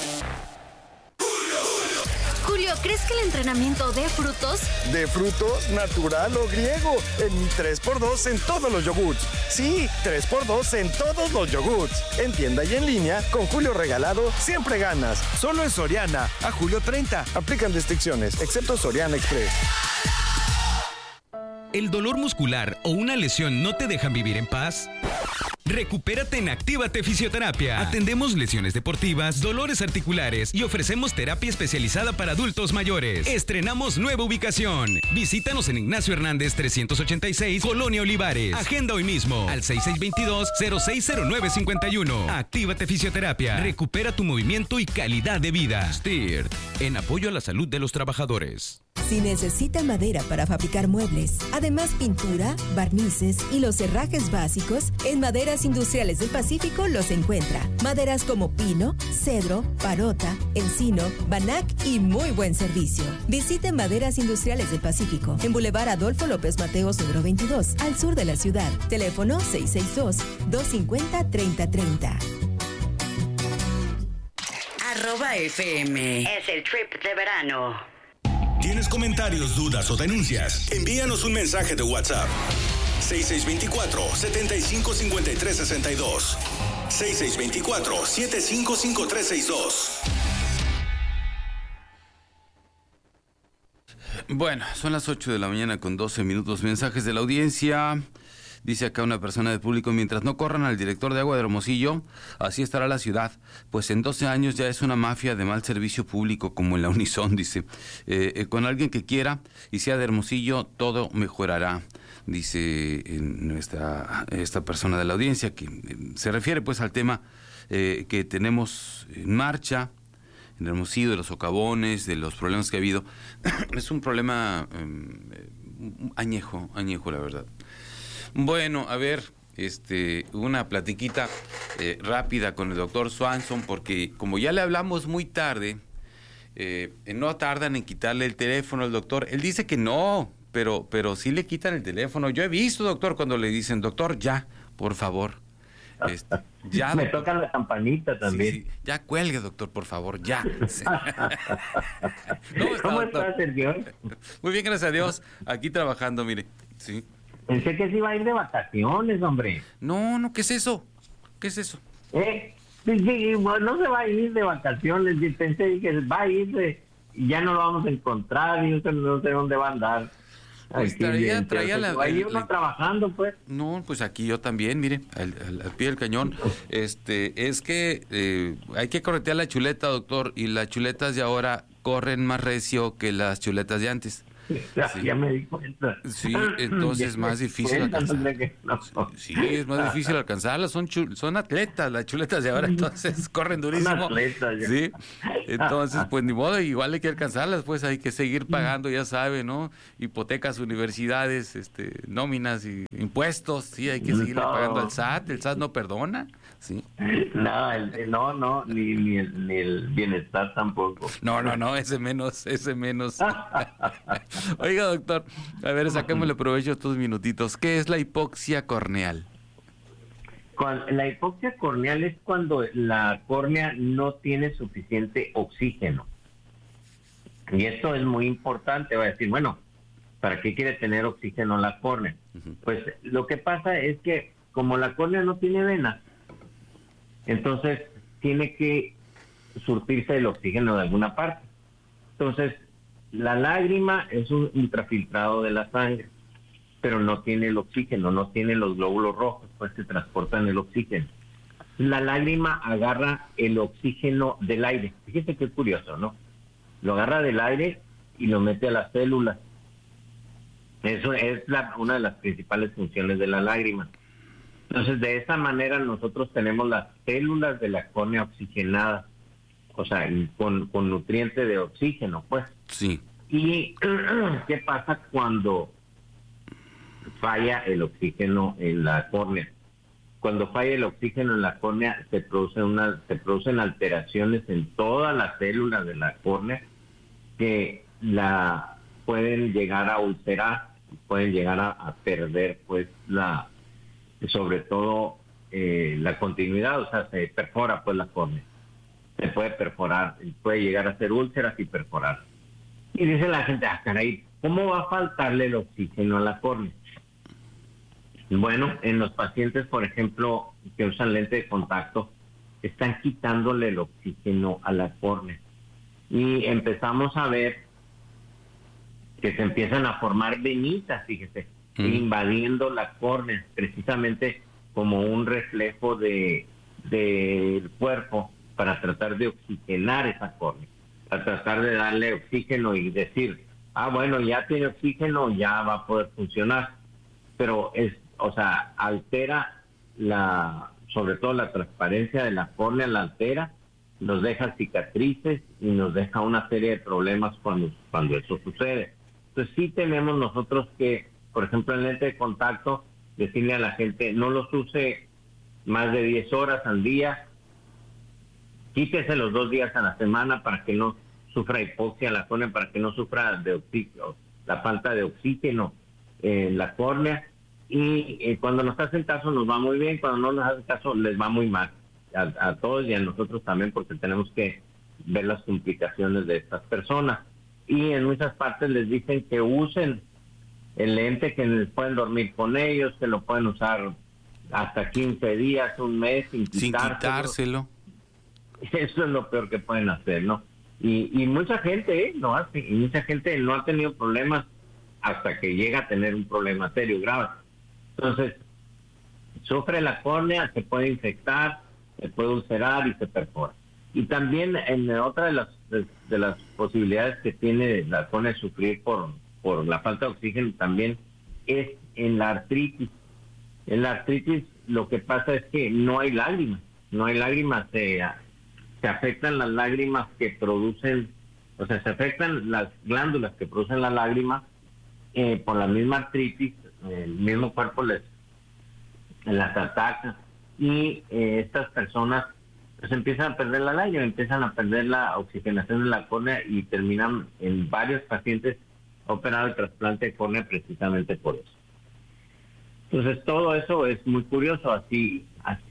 Julio, ¿crees que el entrenamiento de frutos? ¿De frutos, natural o griego? En mi 3x2 en todos los yogurts. Sí, 3x2 en todos los yogurts. En tienda y en línea, con Julio regalado, siempre ganas. Solo en Soriana, a julio 30. Aplican restricciones, excepto Soriana Express. ¿El dolor muscular o una lesión no te dejan vivir en paz? Recupérate en Actívate Fisioterapia. Atendemos lesiones deportivas, dolores articulares y ofrecemos terapia especializada para adultos mayores. Estrenamos nueva ubicación. Visítanos en Ignacio Hernández 386, Colonia Olivares. Agenda hoy mismo al 6622-060951. Actívate Fisioterapia. Recupera tu movimiento y calidad de vida. STIRT, en apoyo a la salud de los trabajadores. Si necesita madera para fabricar muebles, además pintura, barnices y los herrajes básicos, en Maderas Industriales del Pacífico los encuentra. Maderas como pino, cedro, parota, encino, banac y muy buen servicio. Visite Maderas Industriales del Pacífico en Boulevard Adolfo López Mateos número 22, al sur de la ciudad. Teléfono 662-250-3030. @FM es el trip de verano. ¿Tienes comentarios, dudas o denuncias? Envíanos un mensaje de WhatsApp. 6624-755362. 6624-755362. Bueno, son las 8 de la mañana con 12 minutos. Mensajes de la audiencia. Dice acá una persona del público: mientras no corran al director de agua de Hermosillo, así estará la ciudad, pues en 12 años ya es una mafia de mal servicio público como en la Unison, dice. Con alguien que quiera y sea de Hermosillo, todo mejorará, dice esta persona de la audiencia, que se refiere pues al tema que tenemos en marcha en Hermosillo, de los socavones, de los problemas que ha habido. Es un problema añejo, la verdad. Bueno, a ver, una platiquita rápida con el doctor Swanson, porque como ya le hablamos muy tarde, no tardan en quitarle el teléfono al doctor. Él dice que no, pero sí le quitan el teléfono. Yo he visto, doctor, cuando le dicen, doctor, ya, por favor. Ya, me tocan la campanita también. Sí. Ya cuelgue, doctor, por favor, ya. Sí. ¿Cómo está, Sergio? Muy bien, gracias a Dios. Aquí trabajando, mire. Sí. Pensé que se iba a ir de vacaciones, hombre. No, ¿qué es eso? ¿Qué es eso? Sí, bueno, no se va a ir de vacaciones. Pensé que va a ir y ya no lo vamos a encontrar y no sé dónde va a andar. Pues traía ahí uno trabajando, pues. No, pues aquí yo también, mire, al pie del cañón. Es que hay que corretear la chuleta, doctor, y las chuletas de ahora corren más recio que las chuletas de antes. Ya me di cuenta. Sí, entonces es más difícil alcanzarlas. Sí, es más difícil alcanzarlas. Son atletas las chuletas de ahora, entonces corren durísimo. Sí, entonces pues ni modo, igual hay que alcanzarlas, pues hay que seguir pagando, ya sabe, ¿no? Hipotecas, universidades, nóminas y impuestos, sí, hay que seguir pagando al SAT. El SAT no perdona. Sí. No, ni el bienestar tampoco. No, ese menos. Oiga, doctor, a ver, saquémosle provecho estos minutitos. ¿Qué es la hipoxia corneal? La hipoxia corneal es cuando la córnea no tiene suficiente oxígeno. Y esto es muy importante. Va a decir, bueno, ¿para qué quiere tener oxígeno la córnea? Pues lo que pasa es que como la córnea no tiene venas, entonces tiene que surtirse el oxígeno de alguna parte. Entonces, la lágrima es un ultrafiltrado de la sangre, pero no tiene el oxígeno, no tiene los glóbulos rojos, pues que transportan el oxígeno. La lágrima agarra el oxígeno del aire. Fíjese qué curioso, ¿no? Lo agarra del aire y lo mete a las células. Eso es una de las principales funciones de la lágrima. Entonces, de esa manera nosotros tenemos las células de la córnea oxigenadas, o sea, con nutriente de oxígeno, pues. Sí. ¿Y qué pasa cuando falla el oxígeno en la córnea? Cuando falla el oxígeno en la córnea se producen alteraciones en todas las células de la córnea que la pueden llegar a ulcerar, pueden llegar a perder, pues, sobre todo la continuidad, o sea, se perfora pues la córnea, se puede perforar, puede llegar a ser úlceras y perforar. Y dice la gente, caray, ¿cómo va a faltarle el oxígeno a la córnea? Bueno, en los pacientes, por ejemplo, que usan lente de contacto, están quitándole el oxígeno a la córnea. Y empezamos a ver que se empiezan a formar venitas, fíjese, invadiendo la córnea, precisamente como un reflejo del cuerpo para tratar de oxigenar esa córnea, para tratar de darle oxígeno y decir, bueno, ya tiene oxígeno, ya va a poder funcionar. Pero altera sobre todo la transparencia de la córnea, la altera, nos deja cicatrices y nos deja una serie de problemas cuando eso sucede. Entonces sí tenemos nosotros que, por ejemplo, en lente de contacto, decirle a la gente, no los use más de 10 horas al día, quítese los 2 días a la semana para que no sufra hipoxia la córnea, para que no sufra la falta de oxígeno en la córnea. Y cuando nos hacen caso nos va muy bien, cuando no nos hacen caso les va muy mal, a todos y a nosotros también, porque tenemos que ver las complicaciones de estas personas. Y en muchas partes les dicen que usen el lente, que pueden dormir con ellos, que lo pueden usar hasta 15 días, un mes, sin quitárselo. Eso es lo peor que pueden hacer, ¿no? Y mucha gente lo hace, y mucha gente no ha tenido problemas hasta que llega a tener un problema serio, grave. Entonces, sufre la córnea, se puede infectar, se puede ulcerar y se perfora. Y también en otra de las posibilidades que tiene la córnea de sufrir por la falta de oxígeno también es en la artritis. En la artritis lo que pasa es que no hay lágrimas, se afectan las lágrimas que producen, o sea, se afectan las glándulas que producen la lágrima por la misma artritis, el mismo cuerpo las ataca y estas personas pues empiezan a perder la lágrima, empiezan a perder la oxigenación de la córnea y terminan en varios pacientes operados de trasplante de córnea precisamente por eso. Entonces todo eso es muy curioso, así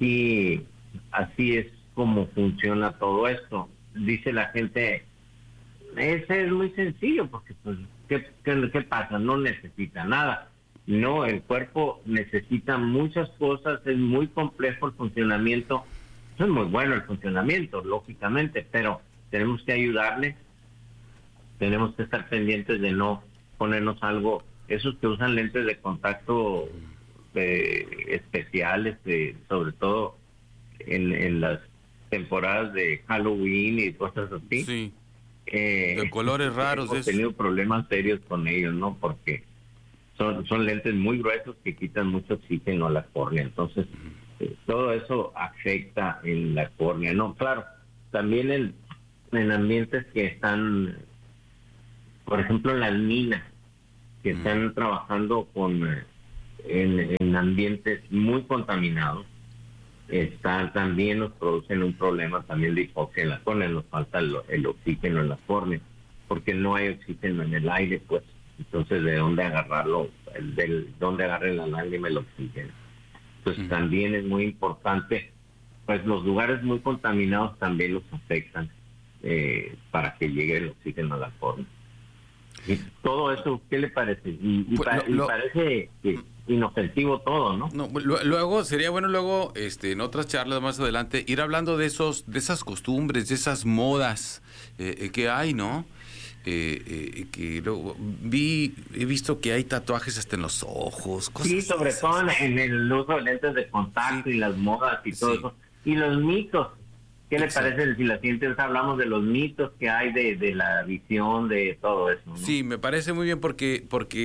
es como funciona todo esto. Dice la gente, ese es muy sencillo, porque pues, ¿qué pasa? No necesita nada. No, el cuerpo necesita muchas cosas, es muy complejo el funcionamiento. Es muy bueno el funcionamiento, lógicamente, pero tenemos que ayudarle, tenemos que estar pendientes de no ponernos algo, esos que usan lentes de contacto especiales, sobre todo en las temporadas de Halloween y cosas así. Sí. De colores raros. Hemos tenido problemas serios con ellos, ¿no? Porque son lentes muy gruesos que quitan mucho oxígeno a la córnea. Entonces, todo eso afecta en la córnea. No, claro, también en ambientes que están, por ejemplo, en las minas, que están trabajando en ambientes muy contaminados, también nos producen un problema también de hipoxia en la córnea. Nos falta el oxígeno en la córnea, porque no hay oxígeno en el aire, pues. Entonces, ¿de dónde agarrarlo? ¿Dónde agarre la lágrima el oxígeno? Entonces, también es muy importante, pues los lugares muy contaminados también los afectan para que llegue el oxígeno a la córnea. Y todo eso, ¿qué le parece? Parece inofensivo todo, ¿no? Luego, sería bueno en otras charlas más adelante, ir hablando de esas costumbres, de esas modas que hay, ¿no? Que luego he visto que hay tatuajes hasta en los ojos, cosas. Sí, sobre todo en el uso de lentes de contacto y las modas y todo eso. Y los mitos. ¿Qué le parece si la siguiente vez hablamos de los mitos que hay de la visión, de todo eso, ¿no? Sí, me parece muy bien porque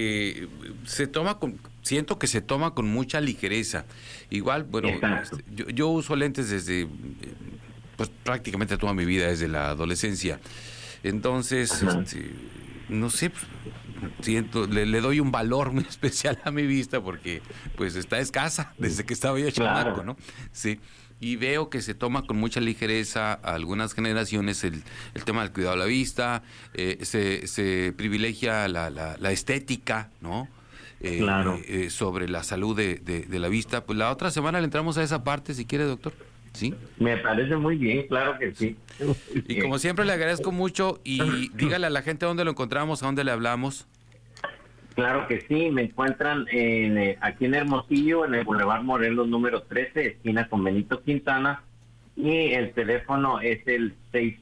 siento que se toma con mucha ligereza. Igual, bueno, yo uso lentes desde pues prácticamente toda mi vida, desde la adolescencia. Entonces, no sé, siento, le doy un valor muy especial a mi vista porque pues está escasa desde que estaba yo chamaco, ¿no? Sí. Y veo que se toma con mucha ligereza a algunas generaciones el tema del cuidado de la vista, se privilegia la estética, ¿no? Sobre la salud de la vista. Pues la otra semana le entramos a esa parte, si quiere, doctor. ¿Sí? Me parece muy bien, claro que sí. Y como siempre le agradezco mucho y dígale a la gente dónde lo encontramos, a dónde le hablamos. Claro que sí, me encuentran aquí en Hermosillo, en el Boulevard Morelos número 13, esquina con Benito Quintana, y el teléfono es el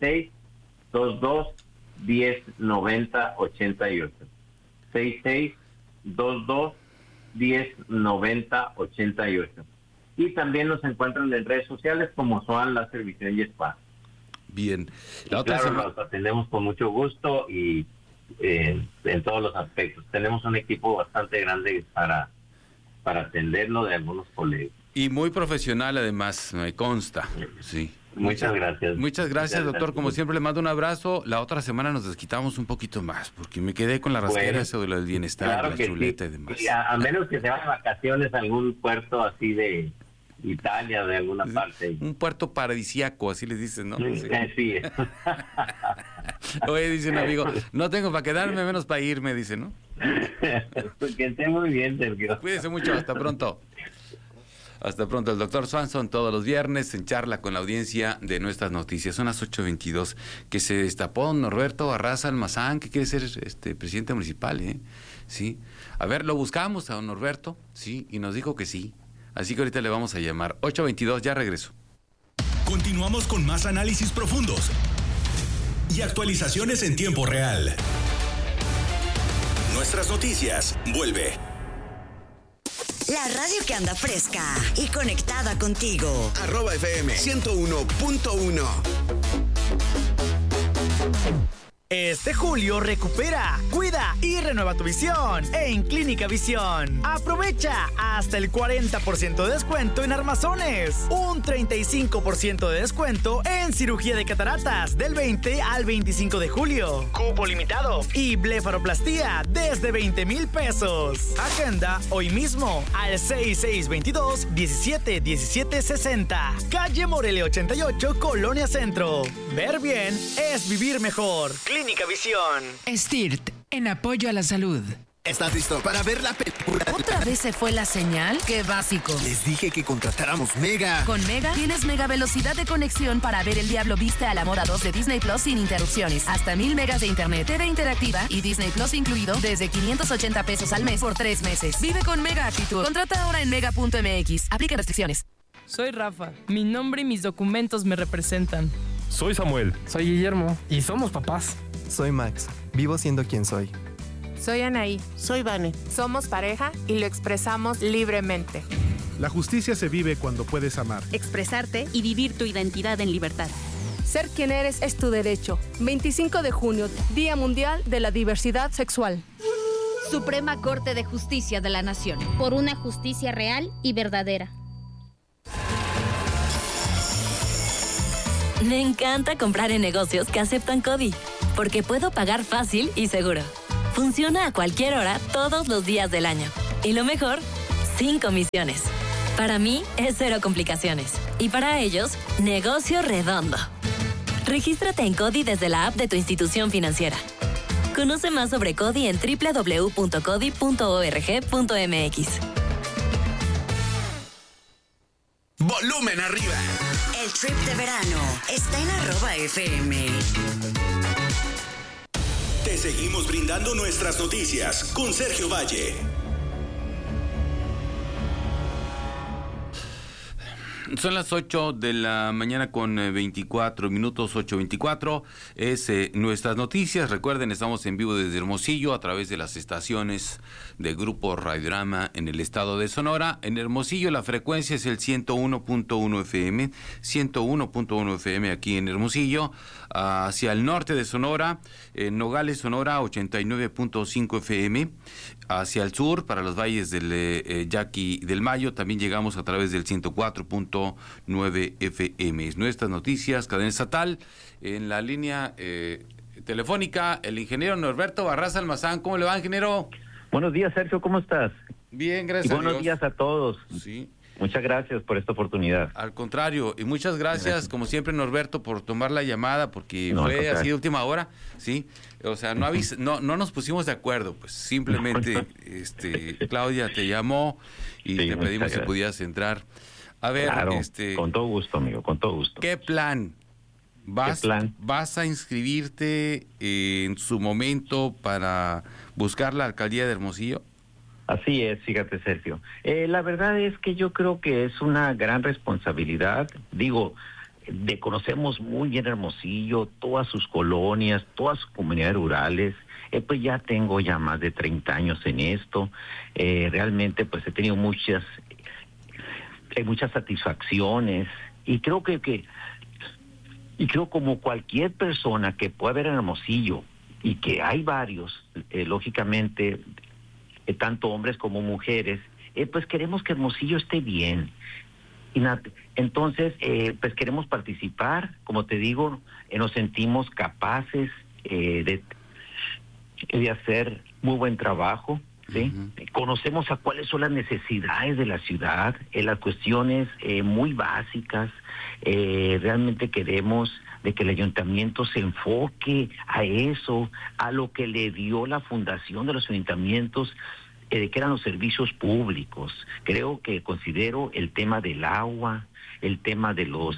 6622-1090-88. 6622-1090-88. Y también nos encuentran en redes sociales como Soan Láser Visión y Spa. Bien. Los atendemos con mucho gusto y en todos los aspectos. Tenemos un equipo bastante grande para atenderlo de algunos colegas. Y muy profesional además, me consta. Sí. Muchas gracias. Muchas gracias, doctor. Como siempre, le mando un abrazo. La otra semana nos desquitamos un poquito más, porque me quedé con la rasquera eso del bienestar, la chuleta y demás. Sí, a menos que se vayan de vacaciones a algún puerto así de Italia, de alguna parte. Un puerto paradisíaco, así les dicen, ¿no? Sí. Oye, dice un amigo, no tengo para quedarme, menos para irme, dice, ¿no? Que esté muy bien, Sergio. Cuídese mucho, hasta pronto. Hasta pronto, el doctor Swanson todos los viernes en charla con la audiencia de Nuestras Noticias. Son las 8:22. Que se destapó Norberto Barraza Almazán, que quiere ser presidente municipal, Sí. A ver, lo buscamos a don Norberto, sí, y nos dijo que sí. Así que ahorita le vamos a llamar. 8:22, ya regreso. Continuamos con más análisis profundos y actualizaciones en tiempo real. Nuestras Noticias vuelve. La radio que anda fresca y conectada contigo. @FM 101.1. Este julio recupera, cuida y renueva tu visión en Clínica Visión. Aprovecha hasta el 40% de descuento en armazones, un 35% de descuento en cirugía de cataratas del 20 al 25 de julio. Cupo limitado y blefaroplastía desde 20,000 pesos. Agenda hoy mismo al 6622-171760. Calle Morelia 88, Colonia Centro. Ver bien es vivir mejor. Clínica Visión. STIRT, en apoyo a la salud. ¿Estás listo para ver la película? ¿Otra vez se fue la señal? ¡Qué básico! Les dije que contratáramos Mega. Con Mega tienes mega velocidad de conexión para ver El Diablo Viste a la Moda 2 de Disney Plus sin interrupciones. Hasta 1000 megas de internet, TV interactiva y Disney Plus incluido desde 580 pesos al mes por 3 meses. Vive con Mega actitud. Contrata ahora en mega.mx. Aplica restricciones. Soy Rafa. Mi nombre y mis documentos me representan. Soy Samuel. Soy Guillermo. Y somos papás. Soy Max. Vivo siendo quien soy. Soy Anaí. Soy Vane. Somos pareja y lo expresamos libremente. La justicia se vive cuando puedes amar, expresarte y vivir tu identidad en libertad. Ser quien eres es tu derecho. 25 de junio, Día Mundial de la Diversidad Sexual. Suprema Corte de Justicia de la Nación. Por una justicia real y verdadera. Me encanta comprar en negocios que aceptan CODI, porque puedo pagar fácil y seguro. Funciona a cualquier hora, todos los días del año. Y lo mejor, sin comisiones. Para mí, es cero complicaciones. Y para ellos, negocio redondo. Regístrate en CODI desde la app de tu institución financiera. Conoce más sobre CODI en www.codi.org.mx. Volumen arriba. El trip de verano está en @FM. Te seguimos brindando nuestras noticias con Sergio Valle. Son las 8 de la mañana con 24 minutos, 8:24. Es nuestras noticias. Recuerden, estamos en vivo desde Hermosillo a través de las estaciones de Grupo Radiodrama en el estado de Sonora. En Hermosillo la frecuencia es el 101.1 FM, 101.1 FM aquí en Hermosillo. Hacia el norte de Sonora, en Nogales, Sonora, 89.5 FM. Hacia el sur, para los valles del Yaqui del Mayo, también llegamos a través del 104.9 FM. Nuestras noticias, cadena estatal. En la línea telefónica, el ingeniero Norberto Barraza Almazán. ¿Cómo le va, ingeniero? Buenos días, Sergio, ¿cómo estás? Bien, gracias. Y buenos días a todos. Sí. Muchas gracias por esta oportunidad. Al contrario, y muchas gracias, como siempre, Norberto, por tomar la llamada, porque fue así de última hora, ¿sí? O sea, no nos pusimos de acuerdo, pues simplemente Claudia te llamó y te pedimos si pudieras entrar. A ver, claro, con todo gusto, amigo, con todo gusto. ¿Qué plan? ¿Vas a inscribirte en su momento para buscar la alcaldía de Hermosillo? Así es, fíjate, Sergio. La verdad es que yo creo que es una gran responsabilidad. Digo, conocemos muy bien Hermosillo, todas sus colonias, todas sus comunidades rurales. Pues ya tengo más de 30 años en esto. Realmente pues he tenido muchas satisfacciones y creo como cualquier persona que pueda ver en Hermosillo, y que hay varios, lógicamente, tanto hombres como mujeres, pues queremos que Hermosillo esté bien. Entonces, pues queremos participar, como te digo, nos sentimos capaces de hacer muy buen trabajo, ¿sí? Uh-huh. Conocemos cuáles son las necesidades de la ciudad, las cuestiones muy básicas. Realmente queremos de que el ayuntamiento se enfoque a eso, a lo que le dio la fundación de los ayuntamientos, que eran los servicios públicos. Considero el tema del agua, el tema de los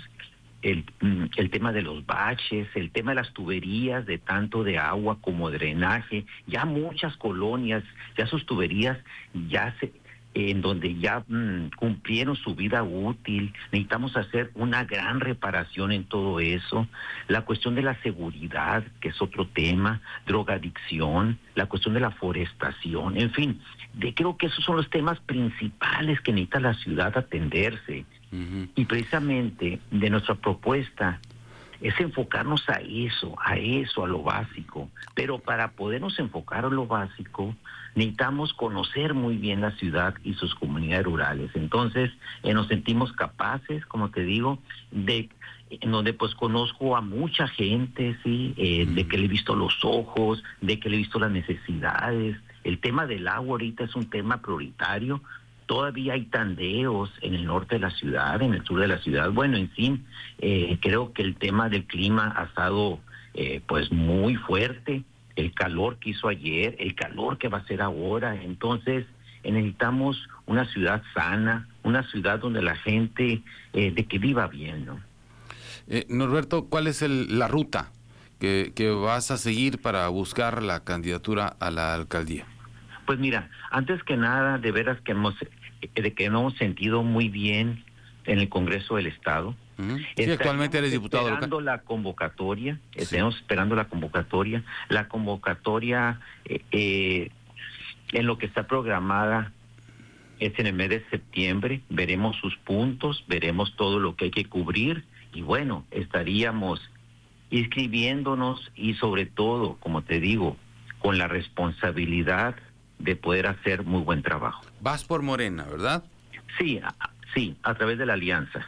baches, el tema de las tuberías, de tanto de agua como drenaje. Ya muchas colonias, ya sus tuberías en donde ya cumplieron su vida útil. Necesitamos hacer una gran reparación en todo eso. La cuestión de la seguridad, que es otro tema, drogadicción, la cuestión de la forestación, en fin, creo que esos son los temas principales que necesita la ciudad atenderse. Uh-huh. Y precisamente de nuestra propuesta es enfocarnos a eso, a lo básico. Pero para podernos enfocar a lo básico, necesitamos conocer muy bien la ciudad y sus comunidades rurales. Entonces, nos sentimos capaces, como te digo, en donde pues conozco a mucha gente, ¿sí? De que le he visto los ojos, de que le he visto las necesidades. El tema del agua ahorita es un tema prioritario. Todavía hay tandeos en el norte de la ciudad, en el sur de la ciudad. Bueno, en fin, creo que el tema del clima ha estado pues muy fuerte. el calor que hizo ayer, el calor que va a ser ahora. Entonces necesitamos una ciudad sana, una ciudad donde la gente de que viva bien, ¿no? Norberto, ¿cuál es la ruta que vas a seguir para buscar la candidatura a la alcaldía? Pues mira, antes que nada, de veras que nos hemos sentido muy bien en el Congreso del Estado. Sí, actualmente eres diputado local. Estamos esperando la convocatoria. La convocatoria en lo que está programada es en el mes de septiembre. Veremos sus puntos, veremos todo lo que hay que cubrir y bueno, estaríamos inscribiéndonos y sobre todo, como te digo, con la responsabilidad de poder hacer muy buen trabajo. Vas por Morena, ¿verdad? Sí, a través de la alianza,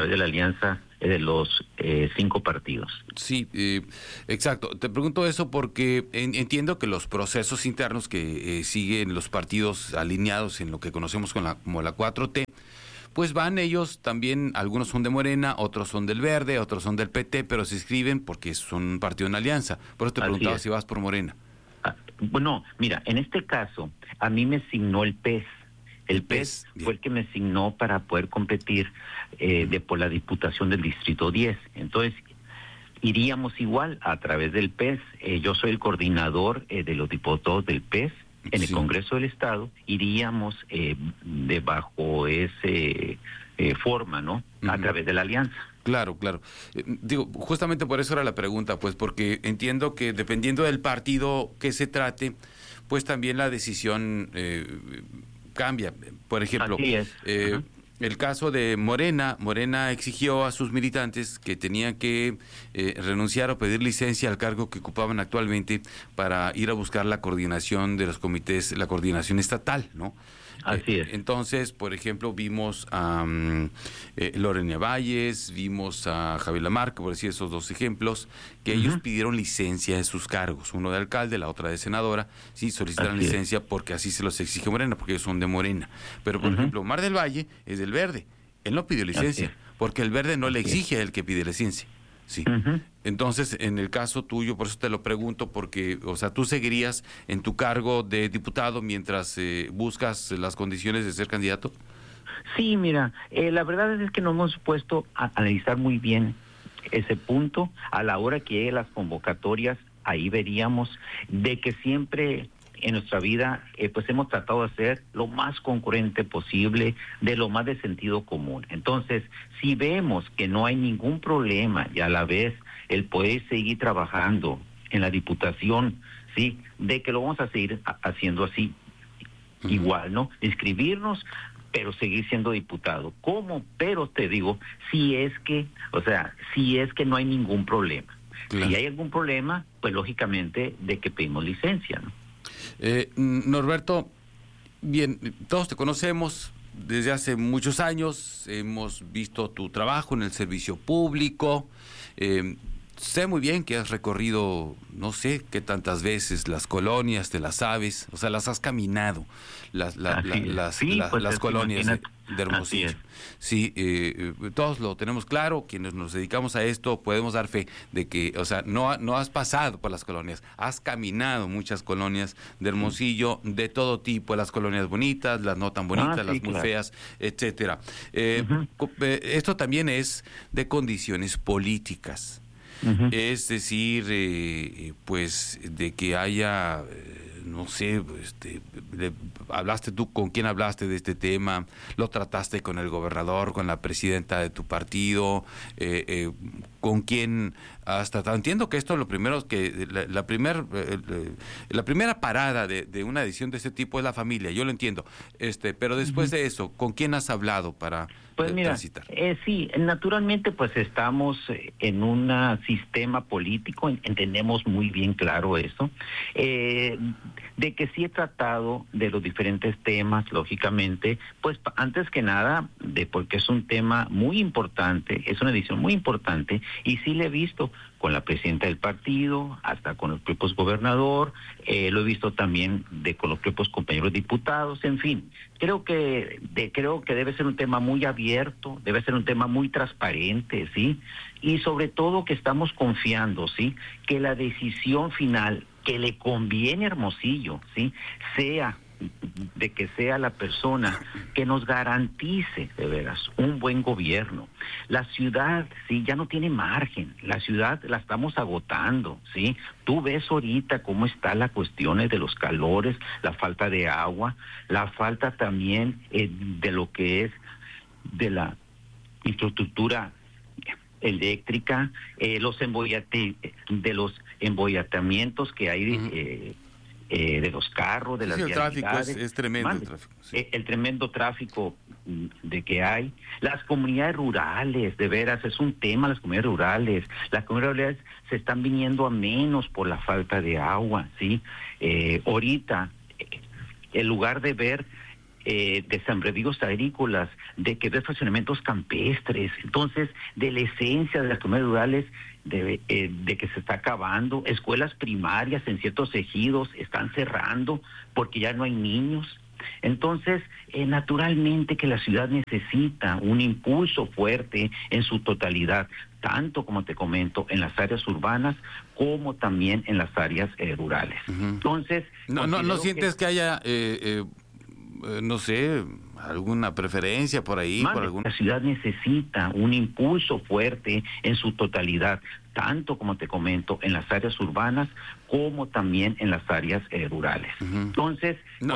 de los 5 partidos. Sí, exacto. Te pregunto eso porque entiendo que los procesos internos que siguen los partidos alineados en lo que conocemos como la 4T, pues van ellos también, algunos son de Morena, otros son del Verde, otros son del PT, pero se inscriben porque son un partido en alianza. Por eso te preguntaba si vas por Morena. Bueno, mira, en este caso, a mí me asignó el PES. El PES fue el que me asignó para poder competir por la diputación del Distrito 10. Entonces, iríamos igual a través del PES. Yo soy el coordinador de los diputados del PES en el Congreso del Estado. Iríamos bajo ese forma, ¿no? A través de la alianza. Claro. Digo, justamente por eso era la pregunta, pues porque entiendo que dependiendo del partido que se trate, pues también la decisión cambia. Por ejemplo, el caso de Morena exigió a sus militantes que tenían que renunciar o pedir licencia al cargo que ocupaban actualmente para ir a buscar la coordinación de los comités, la coordinación estatal, ¿no? Así es. Entonces, por ejemplo, vimos a Lorena Valles, vimos a Javier Lamarque, por decir esos 2 ejemplos, que ellos pidieron licencia de sus cargos, uno de alcalde, la otra de senadora, sí, solicitaron licencia porque así se los exige Morena, porque ellos son de Morena. Pero, por ejemplo, Omar del Valle es del Verde, él no pidió licencia, porque el Verde no le exige a él que pide licencia. Sí. Entonces, en el caso tuyo, por eso te lo pregunto, porque, o sea, tú seguirías en tu cargo de diputado mientras buscas las condiciones de ser candidato. Sí, mira, la verdad es que nos hemos puesto a analizar muy bien ese punto. A la hora que lleguen las convocatorias, ahí veríamos de que siempre en nuestra vida pues hemos tratado de ser lo más concurrente posible, de lo más de sentido común. Entonces, si vemos que no hay ningún problema y a la vez el poder seguir trabajando en la diputación, sí, de que lo vamos a seguir haciendo así, igual, ¿no? Inscribirnos, pero seguir siendo diputado. ¿Cómo? Pero te digo, si es que no hay ningún problema. Claro. Si hay algún problema, pues lógicamente de que pedimos licencia, ¿no? Norberto, bien, todos te conocemos desde hace muchos años, hemos visto tu trabajo en el servicio público, sé muy bien que has recorrido, no sé qué tantas veces, las colonias, te las sabes, o sea, las has caminado, las colonias de Hermosillo. Sí, todos lo tenemos claro, quienes nos dedicamos a esto podemos dar fe de que, o sea, no has pasado por las colonias, has caminado muchas colonias de Hermosillo, de todo tipo, las colonias bonitas, las no tan bonitas, las muy feas, etcétera. Esto también es de condiciones políticas. Es decir, pues de que haya, no sé, hablaste tú, ¿con quién hablaste de este tema? ¿Lo trataste con el gobernador, con la presidenta de tu partido? ¿Con quién has tratado? Entiendo que esto lo primero que la primera parada de una decisión de este tipo es la familia, yo lo entiendo, pero después de eso, ¿con quién has hablado para transitar? Sí, naturalmente pues estamos en un sistema político, entendemos muy bien claro eso, de que sí he tratado de los diferentes temas, lógicamente, pues antes que nada, porque es un tema muy importante, es una decisión muy importante, y sí le he visto con la presidenta del partido, hasta con el propio gobernador, lo he visto también con los propios compañeros diputados, en fin, creo que debe ser un tema muy abierto, debe ser un tema muy transparente, ¿sí? Y sobre todo que estamos confiando, ¿sí? Que la decisión final que le conviene a Hermosillo, ¿sí? Sea la persona que nos garantice de veras un buen gobierno. La ciudad, sí, ya no tiene margen, la ciudad la estamos agotando, sí. Tú ves ahorita cómo está la cuestión de los calores, la falta de agua, la falta también de lo que es de la infraestructura eléctrica, de los embollatamientos que hay de los carros, de las vialidades. El tráfico es tremendo. El tráfico, sí. El tremendo tráfico de que hay. Las comunidades rurales, de veras, es un tema, las comunidades rurales. Las comunidades rurales se están viniendo a menos por la falta de agua, ¿sí? Ahorita, en lugar de ver de sembradíos agrícolas, de que ver fraccionamientos campestres, entonces, de la esencia de las comunidades rurales, de que se está acabando. Escuelas primarias en ciertos ejidos están cerrando porque ya no hay niños. Entonces, naturalmente que la ciudad necesita un impulso fuerte en su totalidad, tanto como te comento, en las áreas urbanas como también en las áreas rurales. Entonces, ¿No sientes que haya no sé, alguna preferencia por ahí? La ciudad necesita un impulso fuerte en su totalidad, tanto como te comento, en las áreas urbanas como también en las áreas rurales. Entonces,